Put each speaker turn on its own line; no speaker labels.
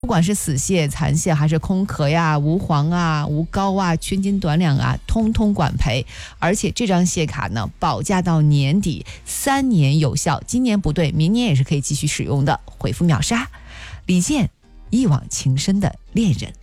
管是死蟹、残蟹还是空壳呀、无黄啊、无膏啊、缺斤短两啊，通通管赔。而且这张蟹卡呢，保价到年底，3年有效，今年不对，明年也是可以继续使用的。回复秒杀，李健一往情深的恋人。